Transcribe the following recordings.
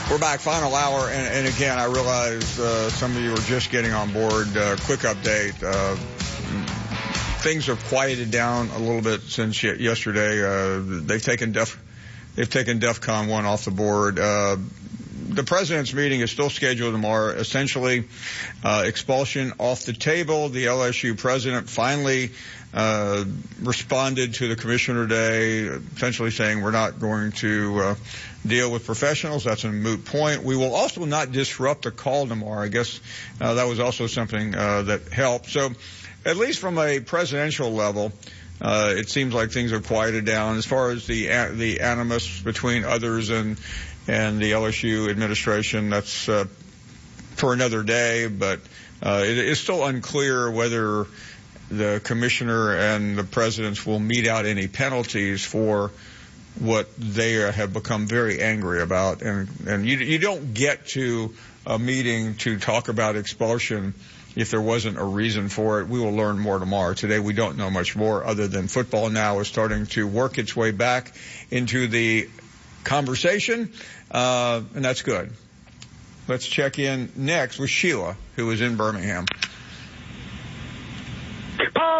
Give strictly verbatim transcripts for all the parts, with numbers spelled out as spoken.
We're back, final hour, and, and again, I realize uh, some of you are just getting on board. Uh, quick update. Uh, things have quieted down a little bit since yesterday. Uh, they've taken Def, they've taken DEFCON one off the board. Uh, the president's meeting is still scheduled tomorrow. Essentially, uh, expulsion off the table. The L S U president finally uh, responded to the commissioner today, essentially saying we're not going to uh, deal with professionals. That's a moot point. We will also not disrupt the call tomorrow. I guess uh, that was also something uh, that helped. So at least from a presidential level, uh, it seems like things have quieted down. As far as the the animus between others and and the L S U administration, that's uh, for another day. But uh, it is still unclear whether the commissioner and the presidents will mete out any penalties for what they have become very angry about. And, and you, you don't get to a meeting to talk about expulsion if there wasn't a reason for it. We will learn more tomorrow. Today we don't know much more other than football now is starting to work its way back into the conversation, uh, and that's good. Let's check in next with Sheila, who is in Birmingham. A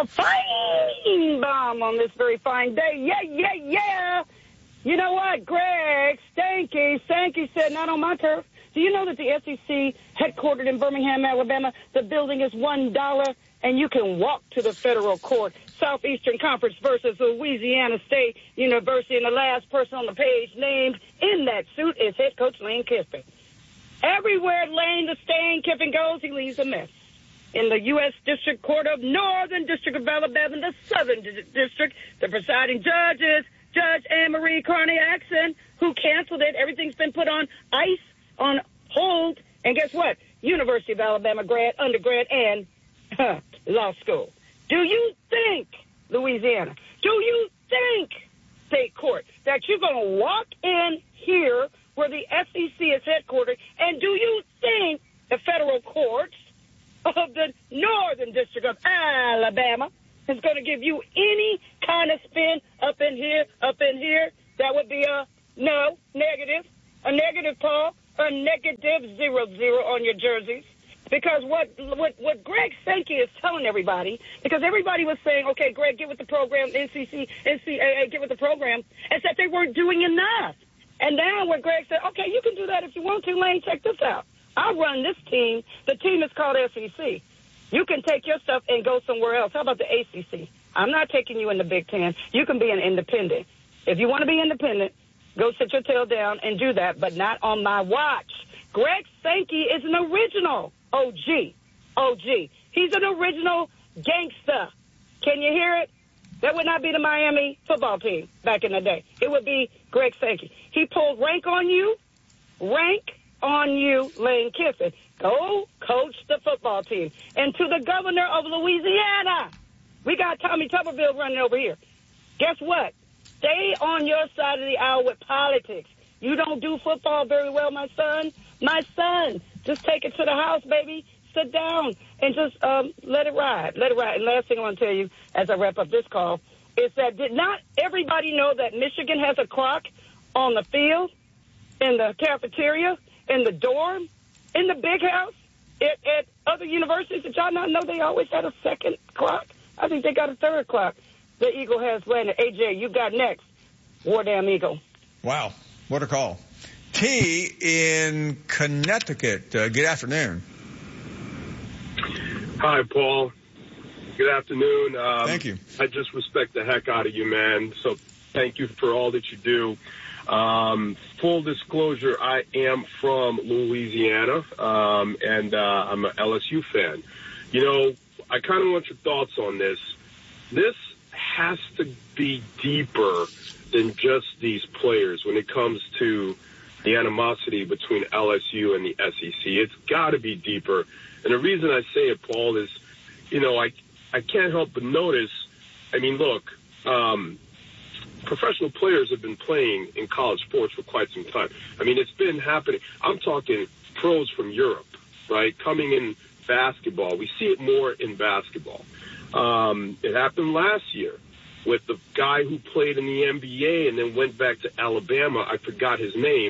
fine bomb on this very fine day. Yeah, yeah, yeah. You know what, Greg Stanky, Stanky said, not on my turf. Do you know that the S E C, headquartered in Birmingham, Alabama, the building is one dollar, and you can walk to the federal court? Southeastern Conference versus Louisiana State University, and the last person on the page named in that suit is head coach Lane Kiffin. Everywhere Lane the Stain Kiffin goes, he leaves a mess. In the U S District Court of Northern District of Alabama, the Southern District, the presiding judge is Judge Anne Marie Carney Axon, who canceled it. Everything's been put on ice, on hold, and guess what? University of Alabama grad, undergrad, and huh, law school. Do you think, Louisiana, do you think, state court, that you're going to walk in here where the S E C is headquartered, and do you think the federal courts of the Northern District of Alabama is going to give you any kind of spin up in here, up in here? That would be a no, negative, a negative, Paul, a negative zero, zero on your jerseys. Because what what what Greg Sankey is telling everybody, because everybody was saying, okay, Greg, get with the program, N C C, N C A A, get with the program, is that they weren't doing enough. And now when Greg said, okay, you can do that if you want to, Lane, check this out. I run this team. The team is called S E C. You can take your stuff and go somewhere else. How about the A C C? I'm not taking you in the Big Ten. You can be an independent. If you want to be independent, go sit your tail down and do that, but not on my watch. Greg Sankey is an original O G. O G. He's an original gangster. Can you hear it? That would not be the Miami football team back in the day. It would be Greg Sankey. He pulled rank on you, rank on you, Lane Kiffin. Go coach the football team. And to the governor of Louisiana, we got Tommy Tuberville running over here. Guess what? Stay on your side of the aisle with politics. You don't do football very well, my son. My son, just take it to the house, baby. Sit down and just um, let it ride. Let it ride. And last thing I want to tell you as I wrap up this call is that did not everybody know that Michigan has a clock on the field, in the cafeteria, in the dorm, in the big house, at, at other universities? Did y'all not know they always had a second clock? I think they got a third clock. The Eagle has landed. A J, you got next. War Damn Eagle. Wow. What a call. T in Connecticut. Uh, good afternoon. Hi, Paul. Good afternoon. Um, thank you. I just respect the heck out of you, man. So thank you for all that you do. Um, full disclosure, I am from Louisiana, um, and uh, I'm an L S U fan. You know, I kind of want your thoughts on this. This has to be deeper than just these players when it comes to the animosity between L S U and the S E C. It's got to be deeper. And the reason I say it, Paul, is, you know, I I can't help but notice, I mean, look, um, professional players have been playing in college sports for quite some time. I mean, it's been happening. I'm talking pros from Europe, right, coming in basketball. We see it more in basketball. Um, it happened last year with the guy who played in the N B A and then went back to Alabama. I forgot his name.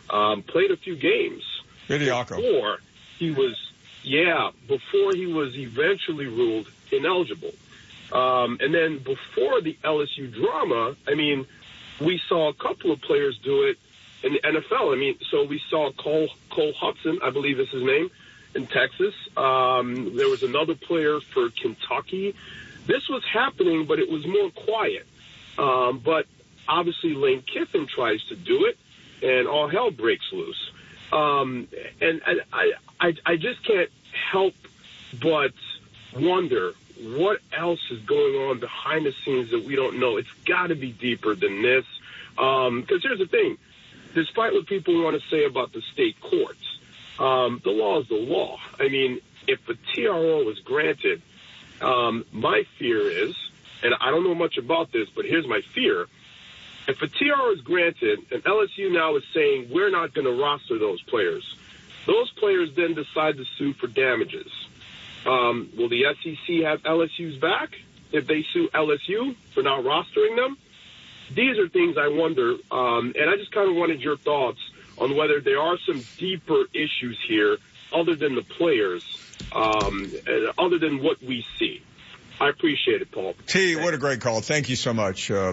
um, played a few games Bediako. before he was, yeah, before he was eventually ruled ineligible. Um, and then before the L S U drama, I mean, we saw a couple of players do it in the N F L. I mean, so we saw Cole, Cole Hudson, I believe is his name, in Texas. Um, there was another player for Kentucky. This was happening, but it was more quiet. Um, but obviously Lane Kiffin tries to do it, and all hell breaks loose. Um, and I, I, I just can't help but wonder what else is going on behind the scenes that we don't know. It's got to be deeper than this. Um, because here's the thing. Despite what people want to say about the state courts, um, the law is the law. I mean, if a T R O is granted, um, my fear is, and I don't know much about this, but here's my fear. If a T R O is granted, and L S U now is saying we're not going to roster those players, those players then decide to sue for damages. Um, will the S E C have L S U's back if they sue L S U for not rostering them? These are things I wonder, um, and I just kind of wanted your thoughts on whether there are some deeper issues here other than the players, um, and other than what we see. I appreciate it, Paul. T, what a great call. Thank you so much. Uh,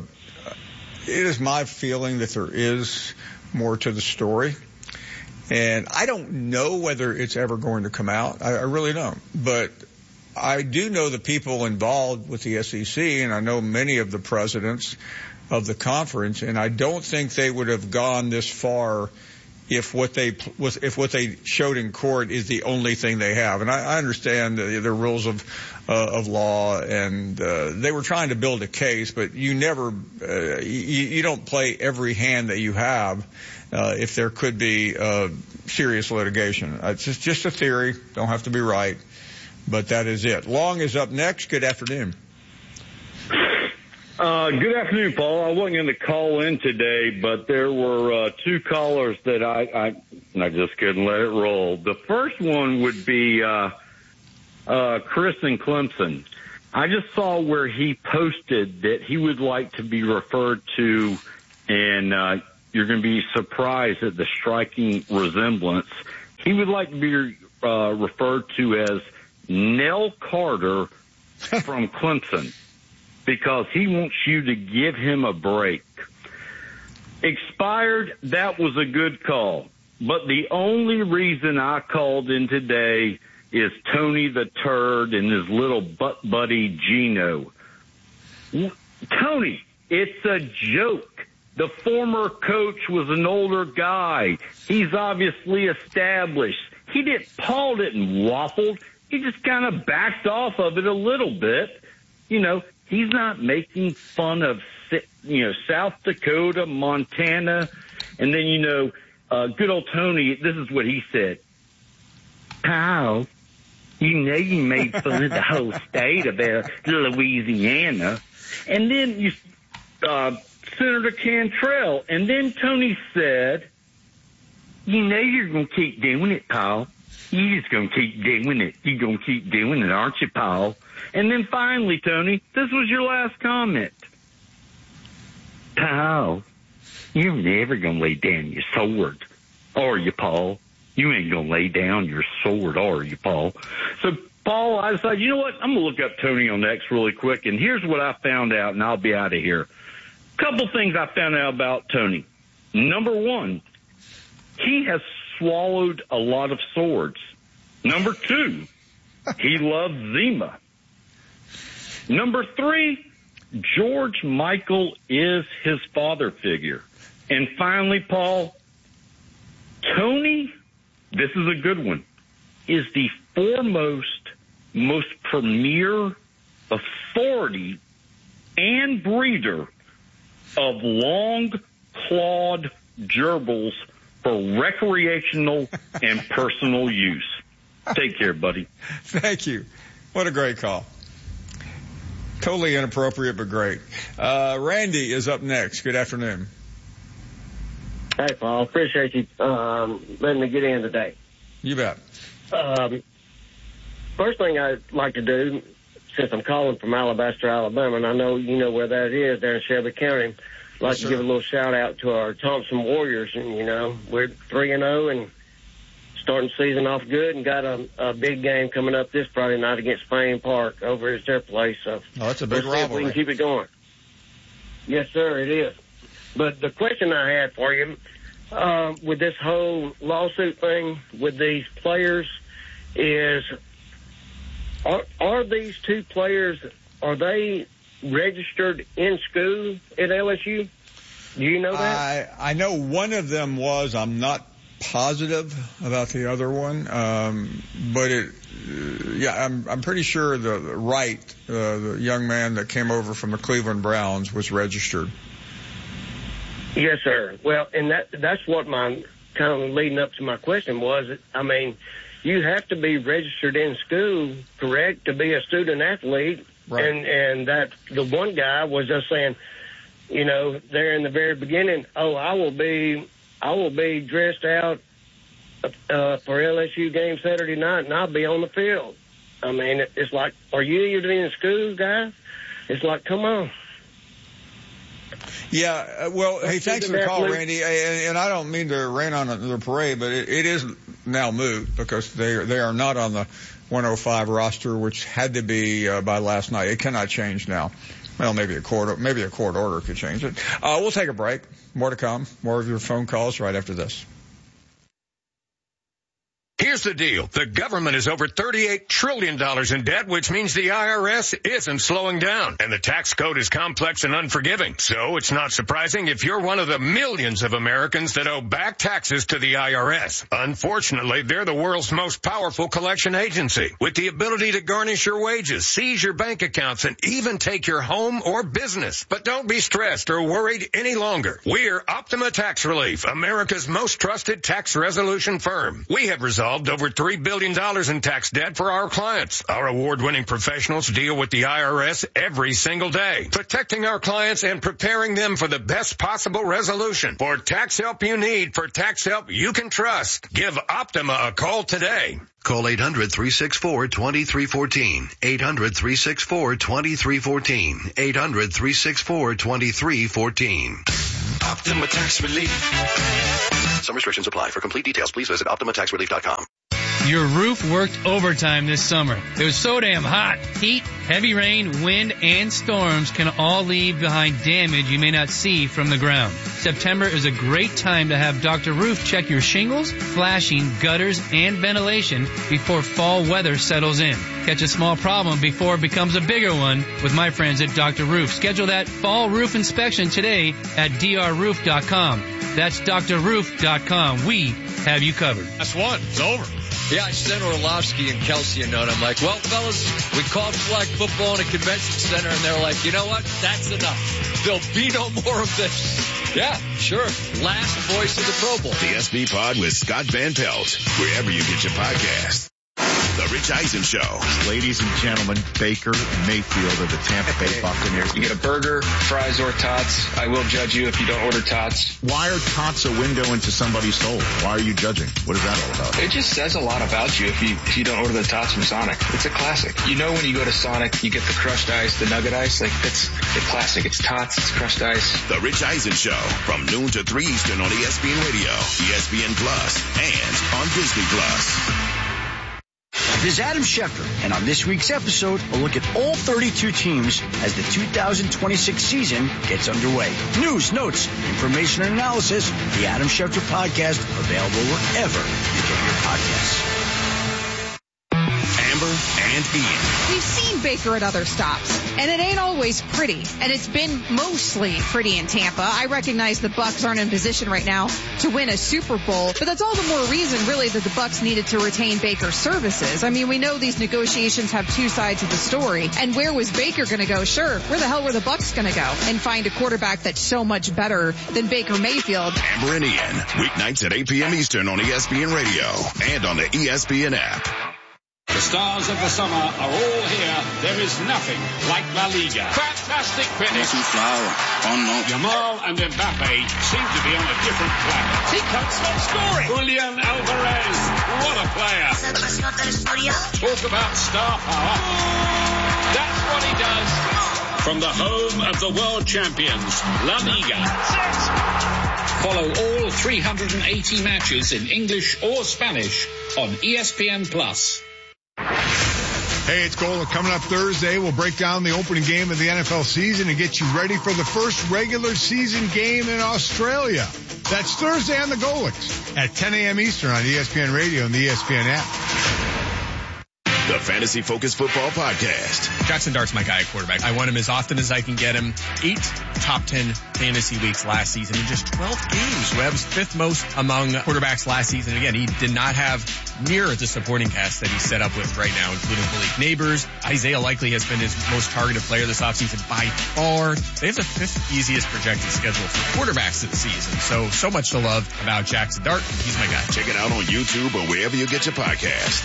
it is my feeling that there is more to the story. And I don't know whether it's ever going to come out. I, I really don't. But I do know the people involved with the S E C, and I know many of the presidents of the conference, and I don't think they would have gone this far if what they if what they showed in court is the only thing they have. And I, I understand the, the rules of uh, of law, and uh, they were trying to build a case, but you never uh, you, you don't play every hand that you have. Uh, if there could be uh, serious litigation. Uh, it's just, just a theory. Don't have to be right. But that is it. Long is up next. Good afternoon. Uh, good afternoon, Paul. I wasn't going to call in today, but there were uh, two callers that I, I, I just couldn't let it roll. The first one would be uh, uh, Chris in Clemson. I just saw where he posted that he would like to be referred to, and uh, you're going to be surprised at the striking resemblance. He would like to be uh, referred to as Nell Carter from Clemson, because he wants you to give him a break. Expired, that was a good call. But the only reason I called in today is Tony the Turd and his little butt buddy Gino. Tony, it's a joke. The former coach was an older guy. He's obviously established. He didn't, Paul didn't waffle. He just kind of backed off of it a little bit. You know, he's not making fun of, you know, South Dakota, Montana. And then, you know, uh, good old Tony, this is what he said. Kyle, you know you made fun of the whole state of Louisiana. And then you, uh, Senator Cantrell. And then Tony said, you know you're going to keep doing it, Paul. You're just going to keep doing it. You're going to keep doing it, aren't you, Paul? And then finally, Tony, this was your last comment. Paul, you're never going to lay down your sword, are you, Paul? You ain't going to lay down your sword, are you, Paul? So, Paul, I decided, you know what? I'm going to look up Tony on X really quick, and here's what I found out, and I'll be out of here. Couple things I found out about Tony. Number one, he has swallowed a lot of swords. Number two, he loves Zima. Number three, George Michael is his father figure. And finally, Paul, Tony, this is a good one, is the foremost, most premier authority and breeder of long-clawed gerbils for recreational and personal use. Take care, buddy. Thank you. What a great call. Totally inappropriate, but great. Uh, Randy is up next. Good afternoon. Hey, Paul. Appreciate you um, letting me get in today. You bet. Um, first thing I'd like to do, since I'm calling from Alabaster, Alabama, and I know you know where that is, there in Shelby County, I'd like Yes, to give sir. a little shout out to our Thompson Warriors. And, you know, we're three and oh and starting the season off good and got a, a big game coming up this Friday night against Fame Park over at their place. So Oh, that's a big we'll see if we rivalry. can keep it going. Yes, sir, it is. But the question I had for you, uh, with this whole lawsuit thing with these players is, are, are these two players, are they registered in school at L S U? Do you know that? I I know one of them was. I'm not positive about the other one, um, but it. Uh, yeah, I'm I'm pretty sure the, the Wright, uh, the young man that came over from the Cleveland Browns, was registered. Yes, sir. Well, and that that's what my kind of leading up to my question was. I mean, you have to be registered in school, correct, to be a student athlete. Right. And and that the one guy was just saying, you know, there in the very beginning, oh, I will be, I will be dressed out uh, for L S U game Saturday night, and I'll be on the field. I mean, it's like, are you even in school, guys? It's like, come on. Yeah, uh, well, hey, thanks for the call, Randy. And, and I don't mean to rain on the parade, but it, it is now moot because they they are not on the one oh five roster, which had to be uh, by last night. It cannot change now. Well, maybe a court maybe a court order could change it. Uh, we'll take a break. More to come. More of your phone calls right after this. Here's the deal. The government is over thirty-eight trillion dollars in debt, which means the I R S isn't slowing down. And the tax code is complex and unforgiving. So it's not surprising if you're one of the millions of Americans that owe back taxes to the I R S. Unfortunately, they're the world's most powerful collection agency with the ability to garnish your wages, seize your bank accounts, and even take your home or business. But don't be stressed or worried any longer. We're Optima Tax Relief, America's most trusted tax resolution firm. We have resolved over three billion dollars in tax debt for our clients. Our award-winning professionals deal with the I R S every single day, protecting our clients and preparing them for the best possible resolution. For tax help you need, for tax help you can trust, give Optima a call today. Call eight hundred, three six four, two three one four. eight hundred, three six four, two three one four. eight hundred, three six four, two three one four. Optima Tax Relief. Some restrictions apply. For complete details, please visit optima tax relief dot com. Your roof worked overtime this summer. It was so damn hot. Heat, heavy rain, wind, and storms can all leave behind damage you may not see from the ground. September is a great time to have Doctor Roof check your shingles, flashing, gutters, and ventilation before fall weather settles in. Catch a small problem before it becomes a bigger one with my friends at Doctor Roof. Schedule that fall roof inspection today at d r roof dot com. That's d r roof dot com. We have you covered. That's one. It's over. Yeah, I sent Orlovsky and Kelsey a note. I'm like, well, fellas, we called flag football in a convention center, and they're like, you know what? That's enough. There'll be no more of this. Yeah, sure. Last voice of the Pro Bowl. The S B Pod with Scott Van Pelt, wherever you get your podcast. The Rich Eisen Show. Ladies and gentlemen, Baker Mayfield of the Tampa Bay Buccaneers. You get a burger, fries, or tots. I will judge you if you don't order tots. Why are tots a window into somebody's soul? Why are you judging? What is that all about? It just says a lot about you if you if you don't order the tots from Sonic. It's a classic. You know when you go to Sonic, you get the crushed ice, the nugget ice. Like, it's a classic. It's tots, it's crushed ice. The Rich Eisen Show from noon to three Eastern on E S P N Radio, E S P N Plus, and on Disney Plus. This is Adam Schefter, and on this week's episode, a look at all thirty-two teams as the two thousand twenty-six season gets underway. News, notes, information, and analysis. The Adam Schefter Podcast, available wherever you get your podcasts. Amber and Ian. We've seen Baker at other stops, and it ain't always pretty, and it's been mostly pretty in Tampa. I recognize the Bucs aren't in position right now to win a Super Bowl, but that's all the more reason, really, that the Bucs needed to retain Baker's services. I mean, we know these negotiations have two sides of the story, and where was Baker going to go? Sure, where the hell were the Bucs going to go and find a quarterback that's so much better than Baker Mayfield? Amber and Ian, weeknights at eight p.m. Eastern on E S P N Radio and on the E S P N app. The stars of the summer are all here. There is nothing like La Liga. Fantastic finish. Yamal and Mbappe seem to be on a different planet. He can't stop scoring. Julian Alvarez, what a player. Talk about star power. That's what he does. from the home of the world champions, La Liga. Follow all three hundred eighty matches in English or Spanish on E S P N Plus. Hey, it's Gola. Coming up Thursday, we'll break down the opening game of the N F L season and get you ready for the first regular season game in Australia. That's Thursday on the Golics at ten a.m. Eastern on E S P N Radio and the E S P N app. The Fantasy Focus Football Podcast. Jackson Dart's my guy at quarterback. I want him as often as I can get him. Eight top ten fantasy weeks last season in just twelve games. Webb's fifth most among quarterbacks last season. Again, he did not have near the supporting cast that he's set up with right now, including Malik Neighbors. Isaiah Likely has been his most targeted player this offseason by far. They have the fifth easiest projected schedule for quarterbacks this season. So, so much to love about Jackson Dart. He's my guy. Check it out on YouTube or wherever you get your podcast.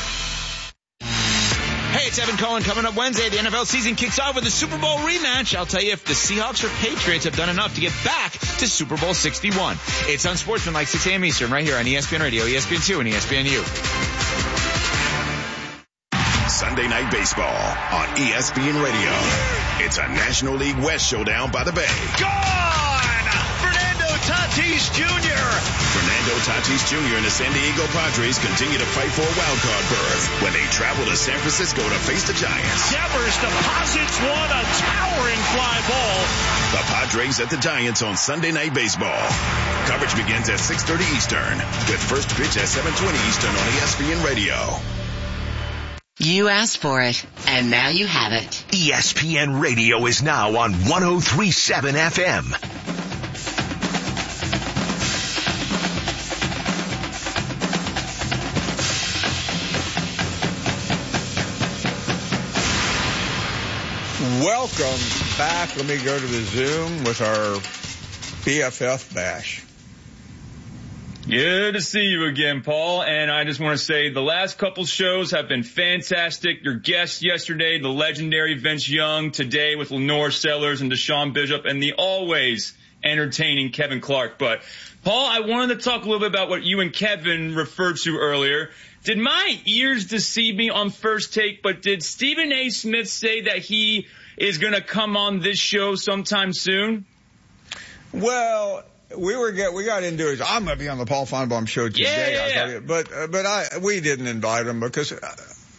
Hey, it's Evan Cohen. Coming up Wednesday, the N F L season kicks off with a Super Bowl rematch. I'll tell you if the Seahawks or Patriots have done enough to get back to Super Bowl sixty-one. It's Unsportsmanlike, six a.m. Eastern, right here on E S P N Radio, E S P N two, and E S P N U. Sunday Night Baseball on E S P N Radio. It's a National League West showdown by the Bay. Gone! Fernando Tatis Junior Fernando Tatis Junior and the San Diego Padres continue to fight for a wildcard berth when they travel to San Francisco to face the Giants. Devers deposits one, a towering fly ball. The Padres at the Giants on Sunday Night Baseball. Coverage begins at six thirty Eastern. With first pitch at seven twenty Eastern on E S P N Radio. You asked for it, and now you have it. E S P N Radio is now on one oh three point seven F M. Welcome back. Let me go to the Zoom with our B F F bash. Good to see you again, Paul. And I just want to say the last couple shows have been fantastic. Your guest yesterday, the legendary Vince Young, today with Lenore Sellers and Deshaun Bishop, and the always entertaining Kevin Clark. But, Paul, I wanted to talk a little bit about what you and Kevin referred to earlier. Did my ears deceive me on First Take, but did Stephen A. Smith say that he is going to come on this show sometime soon? Well, we were get we got into it. I'm going to be on the Paul Feinbaum show today. Yeah, yeah, yeah. But uh, but I we didn't invite him because uh,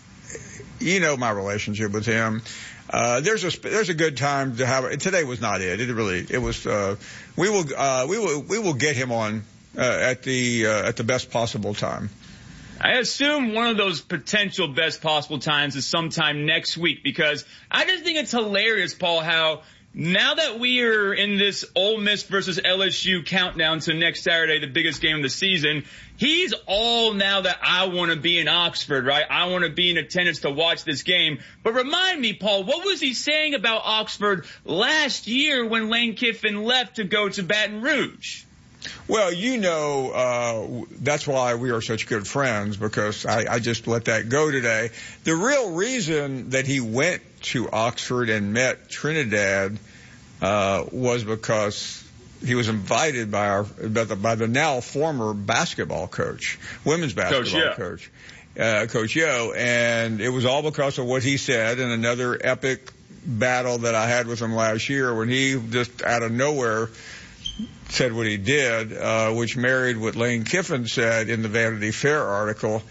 you know my relationship with him. Uh, there's a there's a good time to have. Today was not it. It really it was. Uh, we will uh, we will we will get him on uh, at the uh, at the best possible time. I assume one of those potential best possible times is sometime next week, because I just think it's hilarious, Paul, how now that we are in this Ole Miss versus L S U countdown to next Saturday, the biggest game of the season, he's all now that I want to be in Oxford, right? I want to be in attendance to watch this game. But remind me, Paul, what was he saying about Oxford last year when Lane Kiffin left to go to Baton Rouge? Well, you know, uh, that's why we are such good friends, because I, I just let that go today. The real reason that he went to Oxford and met Trinidad uh, was because he was invited by our by the, by the now former basketball coach, women's basketball coach, uh, Coach Yo, and it was all because of what he said in another epic battle that I had with him last year when he just out of nowhere said what he did, uh, which married what Lane Kiffin said in the Vanity Fair article.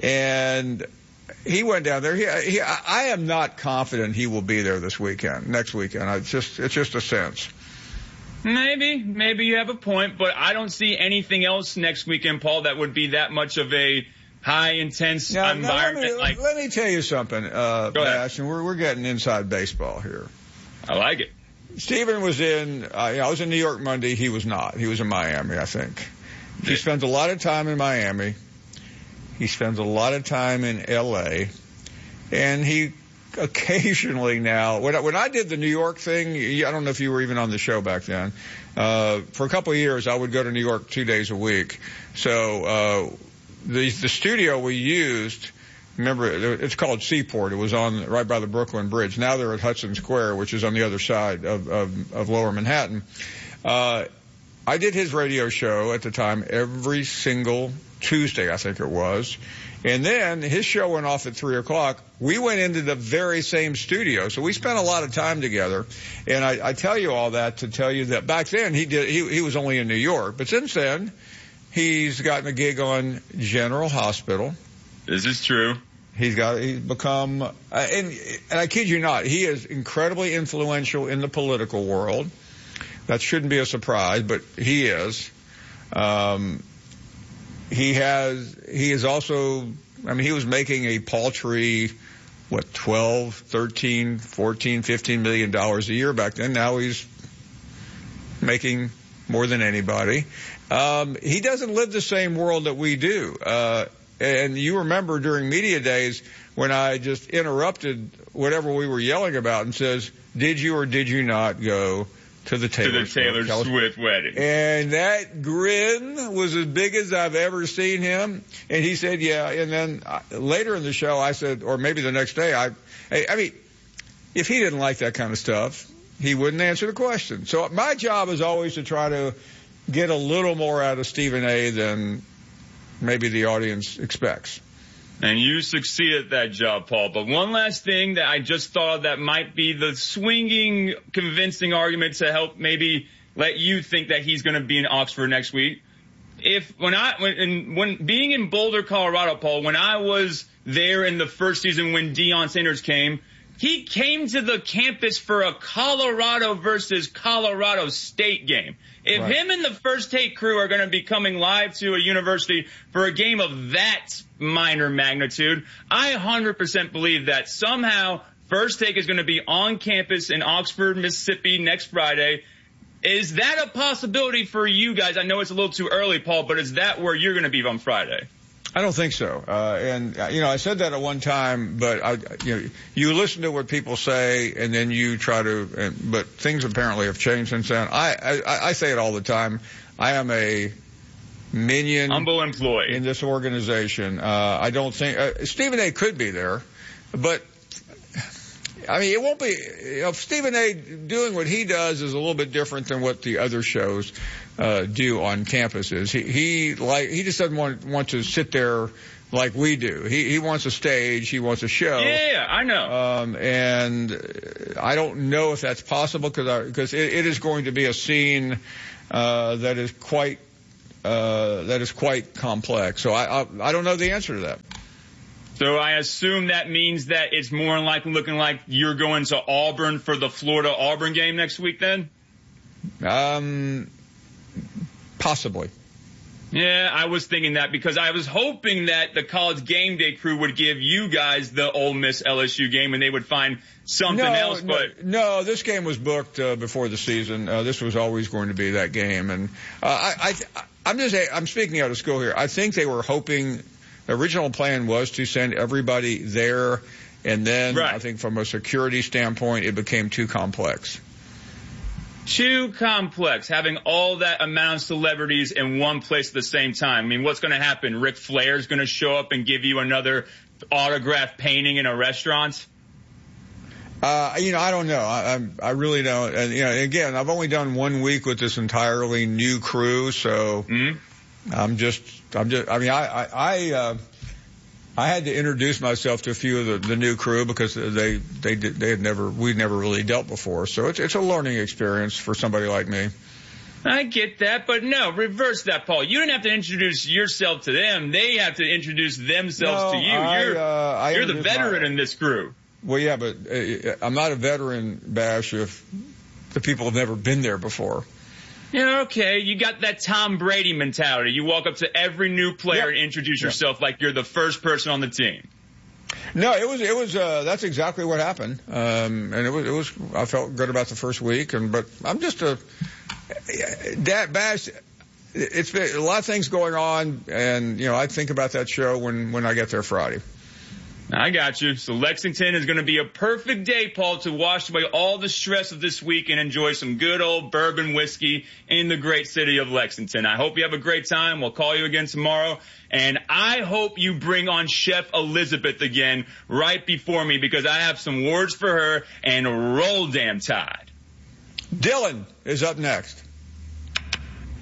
And he went down there. He, he, I am not confident he will be there this weekend, next weekend. I just, it's just a sense. Maybe, maybe you have a point, but I don't see anything else next weekend, Paul, that would be that much of a high, intense now, environment. Now let, me, like, let me tell you something, uh, Bash, and we're, we're getting inside baseball here. I like it. Stephen was in, uh, I was in New York Monday. He was not. He was in Miami, I think. He spends a lot of time in Miami. He spends a lot of time in L A. And he occasionally now, when I, when I did the New York thing, I don't know if you were even on the show back then, uh, for a couple of years I would go to New York two days a week. So, uh, the, the studio we used, remember, it's called Seaport. It was on right by the Brooklyn Bridge. Now they're at Hudson Square, which is on the other side of, of, of Lower Manhattan. Uh, I did his radio show at the time every single Tuesday, I think it was. And then his show went off at three o'clock. We went into the very same studio. So we spent a lot of time together. And I, I tell you all that to tell you that back then he did, he, he was only in New York. But since then, he's gotten a gig on General Hospital. This is true. He's got, he's become, uh, and, and I kid you not, he is incredibly influential in the political world. That shouldn't be a surprise, but he is. Um, he has, he is also, I mean, he was making a paltry, what, twelve, thirteen, fourteen, fifteen million dollars a year back then. Now he's making more than anybody. Um, he doesn't live the same world that we do. Uh, and you remember during media days when I just interrupted whatever we were yelling about and says, did you or did you not go to the Taylor, to the Taylor Swift, Swift wedding? And that grin was as big as I've ever seen him. And he said, yeah. And then uh, later in the show, I said, or maybe the next day, I, I, I mean, if he didn't like that kind of stuff, he wouldn't answer the question. So my job is always to try to get a little more out of Stephen A. than maybe the audience expects. And you succeed at that job, Paul. But one last thing that I just thought of that might be the swinging, convincing argument to help maybe let you think that he's going to be in Oxford next week. If when I when in, when being in Boulder, Colorado, Paul, when I was there in the first season when Deion Sanders came, he came to the campus for a Colorado versus Colorado State game. If right. him and the First Take crew are going to be coming live to a university for a game of that minor magnitude, I one hundred percent believe that somehow First Take is going to be on campus in Oxford, Mississippi next Friday. Is that a possibility for you guys? I know it's a little too early, Paul, but is that where you're going to be on Friday? I don't think so. Uh, and, uh, you know, I said that at one time, but I, you know, you listen to what people say and then you try to, and, but things apparently have changed since then. I, I, I say it all the time. I am a minion. Humble employee. In this organization. Uh, I don't think, uh, Stephen A. could be there, but I mean, it won't be, you know, Stephen A. doing what he does is a little bit different than what the other shows uh, do on campuses. He, he like, he just doesn't want, want to sit there like we do. He, he wants a stage. He wants a show. Yeah, I know. Um, and I don't know if that's possible because, because it, it is going to be a scene, uh, that is quite, uh, that is quite complex. So I, I, I don't know the answer to that. So I assume that means that it's more likely looking like you're going to Auburn for the Florida-Auburn game next week then? Um, possibly. Yeah, I was thinking that because I was hoping that the College Game Day crew would give you guys the Ole Miss L S U game and they would find something no, else. But no, no, this game was booked uh, before the season. Uh, this was always going to be that game. And uh, I, I, I'm just I'm speaking out of school here. I think they were hoping. The original plan was to send everybody there, and then right. I think from a security standpoint, it became too complex. Too complex, having all that amount of celebrities in one place at the same time. I mean, what's going to happen? Ric Flair's going to show up and give you another autograph painting in a restaurant? Uh, you know, I don't know. I, I, I really don't. And, you know, again, I've only done one week with this entirely new crew, so mm-hmm. I'm just, I'm just, I mean, I, I, I, uh, I had to introduce myself to a few of the, the new crew because they, they did, they had never, we'd never really dealt before. So it's, it's a learning experience for somebody like me. I get that, but no, reverse that, Paul. You didn't have to introduce yourself to them. They have to introduce themselves no, to you. I, you're, uh, I you're the veteran my, in this crew. Well, yeah, but uh, I'm not a veteran, Bash, if the people have never been there before. Yeah, okay. You got that Tom Brady mentality. You walk up to every new player yep. and introduce yep. yourself like you're the first person on the team. No, it was, it was, uh, that's exactly what happened. Um, and it was, it was, I felt good about the first week. And, but I'm just a, that Bash, it's been a lot of things going on. And, you know, I think about that show when, when I get there Friday. I got you. So Lexington is going to be a perfect day, Paul, to wash away all the stress of this week and enjoy some good old bourbon whiskey in the great city of Lexington. I hope you have a great time. We'll call you again tomorrow. And I hope you bring on Chef Elizabeth again right before me because I have some words for her and roll damn tide. Dylan is up next.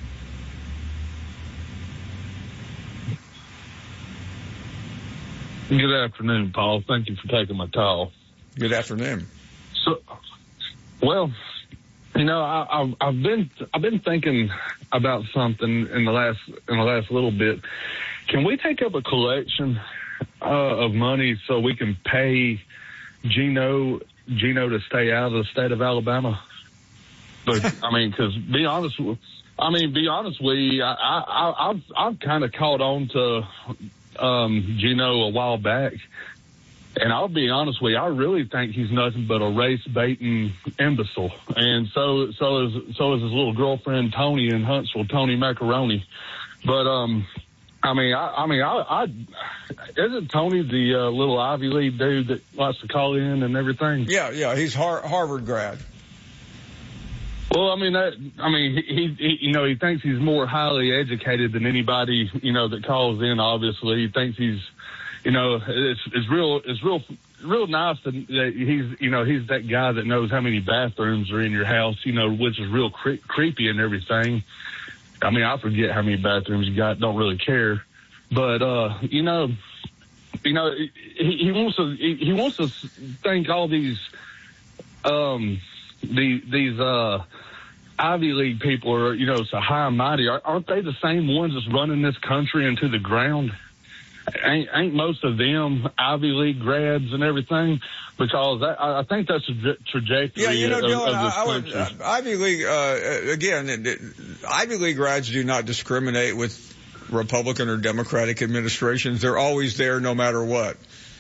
Good afternoon, Paul. Thank you for taking my call. Good afternoon. So, well, you know, I, I've, I've been I've been thinking about something in the last in the last little bit. Can we take up a collection uh, of money so we can pay Geno Geno to stay out of the state of Alabama? But I mean, because be honest, I mean, be honest with you, I, I, I've I've kind of caught on to um, Geno a while back. And I'll be honest with you, I really think he's nothing but a race-baiting imbecile. And so, so is, so is his little girlfriend, Tony, in Huntsville, Tony Macaroni. But, um, I mean, I, I mean, I, I, isn't Tony the uh, little Ivy League dude that likes to call in and everything? Yeah, yeah, he's Har- Harvard grad. Well, I mean, that, I mean, he, he, you know, he thinks he's more highly educated than anybody, you know, that calls in, obviously. He thinks he's, you know, it's, it's real, it's real, real nice that he's, you know, he's that guy that knows how many bathrooms are in your house, you know, which is real cre- creepy and everything. I mean, I forget how many bathrooms you got, don't really care. But, uh, you know, you know, he, he wants to, he, he wants to think all these, um, the, these, uh, Ivy League people are, you know, so high and mighty. Aren't they the same ones that's running this country into the ground? Ain't, ain't most of them Ivy League grads and everything? Because that, I think that's a trajectory. Yeah, you know, of, Dylan, of this I, I would, uh, Ivy League, uh, again, it, it, Ivy League grads do not discriminate with Republican or Democratic administrations. They're always there no matter what.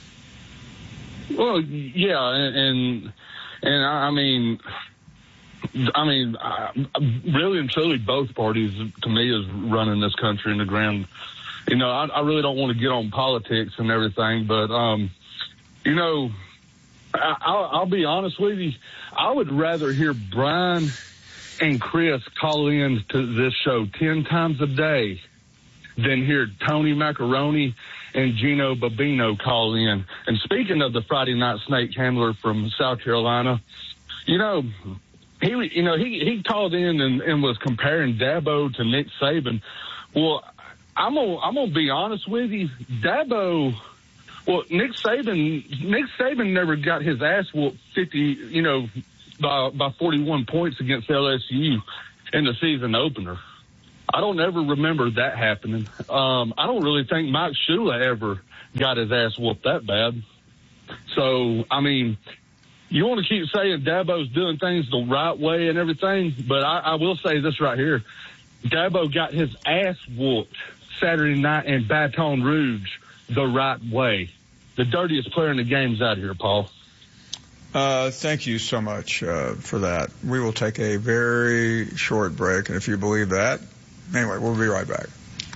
Well, yeah, and, and, and I mean, I mean, I, really and truly, both parties, to me, is running this country in the ground. You know, I, I really don't want to get on politics and everything, but, um, you know, I, I'll, I'll be honest with you. I would rather hear Brian and Chris call in to this show ten times a day than hear Tony Macaroni and Geno Babino call in. And speaking of the Friday night snake handler from South Carolina, you know, he, you know, he, he called in and, and was comparing Dabo to Nick Saban. Well, I'm gonna, I'm gonna be honest with you. Dabo, well, Nick Saban, Nick Saban never got his ass whooped fifty, you know, by, by forty-one points against L S U in the season opener. I don't ever remember that happening. Um, I don't really think Mike Shula ever got his ass whooped that bad. So, I mean, you want to keep saying Dabo's doing things the right way and everything, but I, I will say this right here. Dabo got his ass whooped Saturday night in Baton Rouge the right way. The dirtiest player in the game's out here, Paul. Uh, thank you so much uh, for that. We will take a very short break, and if you believe that, anyway, we'll be right back.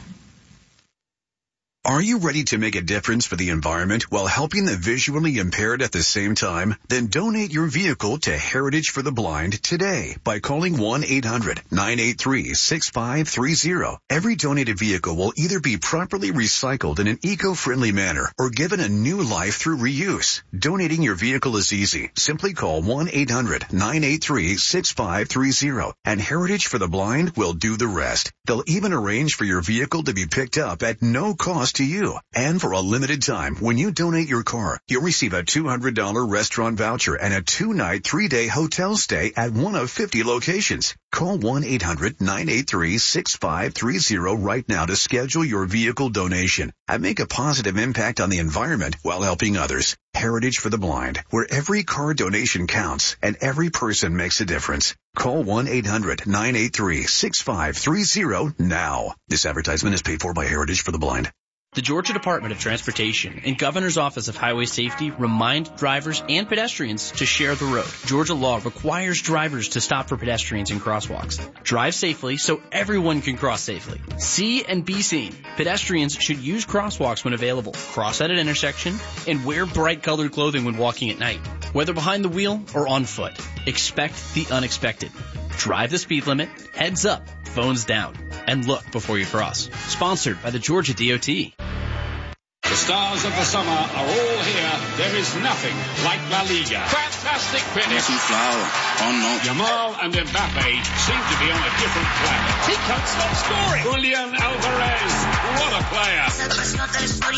Are you ready to make a difference for the environment while helping the visually impaired at the same time? Then donate your vehicle to Heritage for the Blind today by calling one eight hundred nine eight three six five three zero. Every donated vehicle will either be properly recycled in an eco-friendly manner or given a new life through reuse. Donating your vehicle is easy. Simply call one eight hundred nine eight three six five three zero and Heritage for the Blind will do the rest. They'll even arrange for your vehicle to be picked up at no cost to you. And for a limited time, when you donate your car, you'll receive a two hundred dollars restaurant voucher and a two-night, three-day hotel stay at one of fifty locations. Call one eight hundred nine eight three six five three zero right now to schedule your vehicle donation and make a positive impact on the environment while helping others. Heritage for the Blind, where every car donation counts and every person makes a difference. Call one eight hundred nine eight three six five three zero now. This advertisement is paid for by Heritage for the Blind. The Georgia Department of Transportation and Governor's Office of Highway Safety remind drivers and pedestrians to share the road. Georgia law requires drivers to stop for pedestrians in crosswalks. Drive safely so everyone can cross safely. See and be seen. Pedestrians should use crosswalks when available, cross at an intersection, and wear bright-colored clothing when walking at night. Whether behind the wheel or on foot, expect the unexpected. Drive the speed limit, heads up, phones down, and look before you cross. Sponsored by the Georgia D O T. The stars of the summer are all here. There is nothing like La Liga. Fantastic finish. Flower. Oh, no. Yamal and Mbappe seem to be on a different planet. He can't stop scoring. Julian Alvarez. What a player.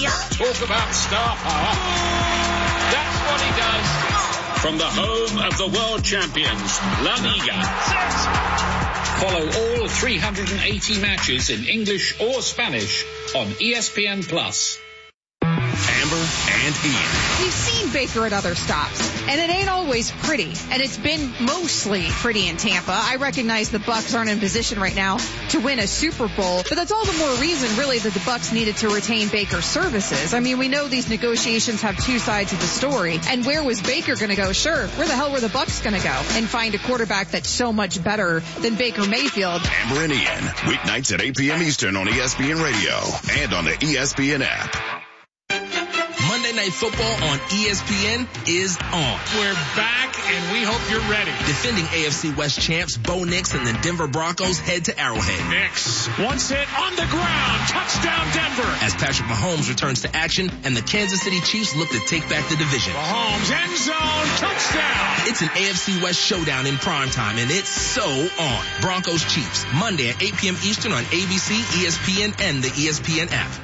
Talk about star power. That's what he does. From the home of the world champions, La Liga. Follow all three hundred eighty matches in English or Spanish on E S P N Plus. Amber and Ian. We've seen Baker at other stops, and it ain't always pretty, and it's been mostly pretty in Tampa. I recognize the Bucs aren't in position right now to win a Super Bowl, but that's all the more reason, really, that the Bucs needed to retain Baker's services. I mean, we know these negotiations have two sides of the story, and where was Baker going to go? Sure, where the hell were the Bucs going to go? And find a quarterback that's so much better than Baker Mayfield. Amber and Ian, weeknights at eight p.m. Eastern on E S P N Radio and on the E S P N app. Monday Night Football on E S P N is on. We're back, and we hope you're ready. Defending A F C West champs Bo Nix and the Denver Broncos head to Arrowhead. Nix, once hit on the ground, touchdown Denver. As Patrick Mahomes returns to action and the Kansas City Chiefs look to take back the division. Mahomes, end zone, touchdown. It's an A F C West showdown in primetime, and it's so on. Broncos Chiefs, Monday at eight p.m. Eastern on A B C, E S P N, and the E S P N app.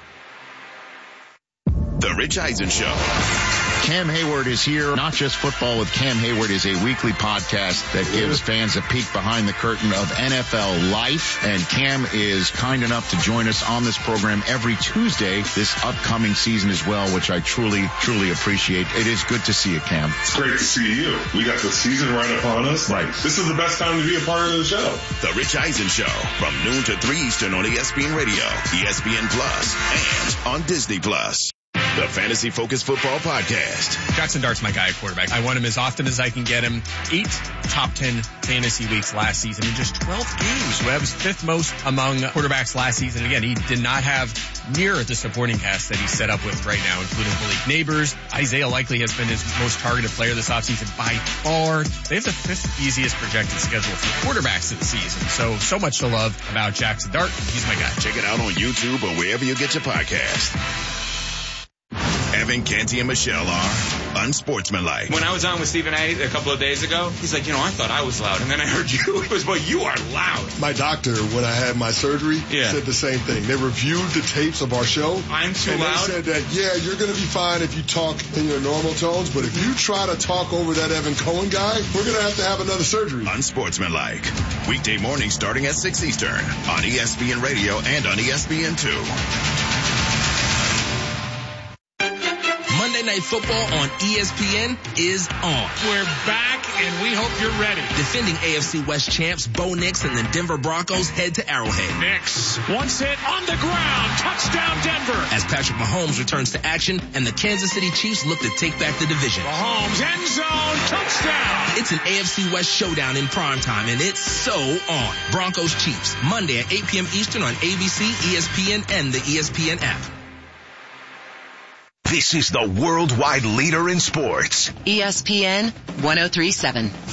The Rich Eisen Show. Cam Hayward is here. Not Just Football with Cam Hayward is a weekly podcast that gives fans a peek behind the curtain of N F L life. And Cam is kind enough to join us on this program every Tuesday this upcoming season as well, which I truly, truly appreciate. It is good to see you, Cam. It's great to see you. We got the season right upon us. Like, this is the best time to be a part of the show. The Rich Eisen Show from noon to three Eastern on E S P N Radio, E S P N Plus, and on Disney Plus. The Fantasy Focus Football Podcast. Jackson Dart's my guy at quarterback. I want him as often as I can get him. Eight top ten fantasy weeks last season in just twelve games. Webb's fifth most among quarterbacks last season. And again, he did not have near the supporting cast that he's set up with right now, including Malik Neighbors. Isaiah Likely has been his most targeted player this offseason by far. They have the fifth easiest projected schedule for quarterbacks this season. So, so much to love about Jackson Dart. He's my guy. Check it out on YouTube or wherever you get your podcast. Evan, Canty, and Michelle are unsportsmanlike. When I was on with Stephen A. a couple of days ago, he's like, you know, I thought I was loud. And then I heard you. It was, well, you are loud. My doctor, when I had my surgery, yeah. said the same thing. They reviewed the tapes of our show. I'm too and loud? And they said that, yeah, you're going to be fine if you talk in your normal tones, but if you try to talk over that Evan Cohen guy, we're going to have to have another surgery. Unsportsmanlike. Weekday mornings starting at six Eastern on E S P N Radio and on E S P N two. Monday Night Football on E S P N is on. We're back, and we hope you're ready. Defending A F C West champs Bo Nix and the Denver Broncos head to Arrowhead. Nix, once hit on the ground, touchdown Denver. As Patrick Mahomes returns to action and the Kansas City Chiefs look to take back the division. Mahomes, end zone, touchdown. It's an A F C West showdown in primetime, and it's so on. Broncos Chiefs, Monday at eight p.m. Eastern on A B C, E S P N, and the E S P N app. This is the worldwide leader in sports. E S P N one oh three point seven.